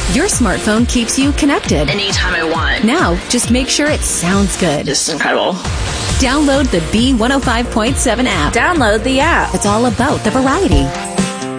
Your smartphone keeps you connected anytime I want. Now, just make sure it sounds good. Just incredible. Download the B105.7 app. Download the app. It's all about the variety.